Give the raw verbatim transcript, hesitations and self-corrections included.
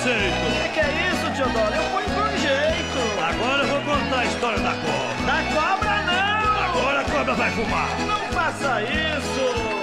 preconceito. Que que é isso, tio Dória? Eu ponho com jeito. Agora eu vou contar a história da cobra. Da cobra não! Agora a cobra vai fumar. Não faça isso!